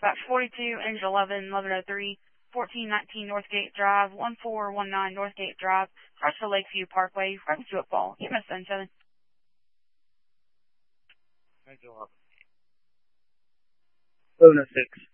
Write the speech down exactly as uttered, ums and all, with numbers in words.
dispatch forty-two, engine eleven, eleven oh three, fourteen nineteen Northgate Drive, one four one nine Northgate Drive, Hartsville Lakeview Parkway, reference to football, E M S seven seven. Thank you, eleven oh six.